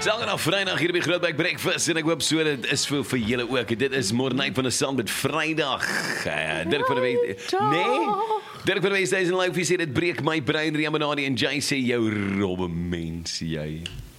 Saterdag, Vrydag hier by Grootbek Breakfast en ek hoop so dit is vir julle ook. Dit is Mornite van 'n Saam met Vrydag. Dirk van der Wes. Nee. Dirk van der Wes is in live. Hy sê dit breek my brein. Riamanadi en Jay sê jou robbe mens jy.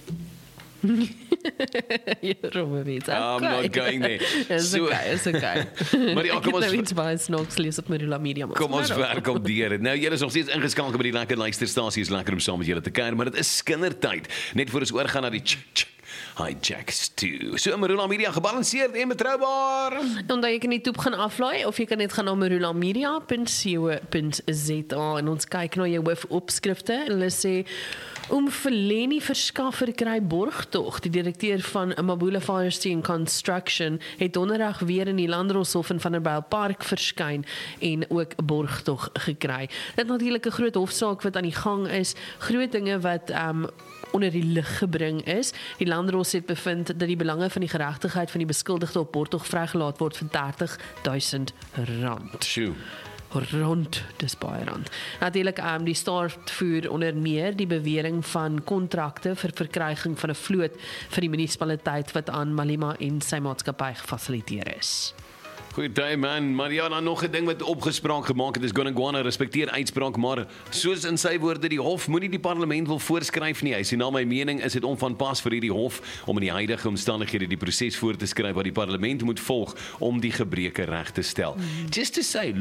You're Robert. I'm not going there. It's okay. Maar ja, kom ons ek het nou iets baie snaaks lees op Marula Media. Kom ons werk op deur. Nou julle is nog steeds ingeskakel by die lekker luisterstasie. Is lekker om saam met julle te kuier, maar dit is kindertyd. Net voor ons oorgaan na die hijacks toe. So Marula Media gebalanseerd en betroubaar. Omdat jy kan die toep gaan aflaai of jy kan net gaan na marulamedia.co.za en ons kyk na jou hoofopskrifte en hulle sê Umfeleni verskaffer kry borgtog. Die direkteur van Mabula Firestone Construction het donderdag weer in die Landdroshof in Vanderbijlpark verskyn en ook 'n borgtog gekry. Dit natuurlik 'n groot hofsaak wat aan die gang is, groot dinge wat onder die lig gebring is. Die Landdros het bevind dat die belange van die geregtigheid van die beskuldigde op borgtog vrygelaat word vir R30.000. Sjoe. Rond, dis baie rand. Natuurlik, die staat voer onder meer die bewering van kontrakte vir verkryging van 'n vloot vir die munisipaliteit wat aan Malema en sy maatskappy gefasiliteer is. Goeie man, maar ja, dan nog 'n ding wat opgespraak gemaak het, is Gonagwana respekteer uitspraak, maar soos in sy woorde, die hof moenie die parlement wil voorskryf nie. Hy sê na my mening is dit onvanpas vir hierdie hof om in die huidige omstandighede die proses voor te skryf wat die parlement moet volg om die gebreke reg te stel. Just to say,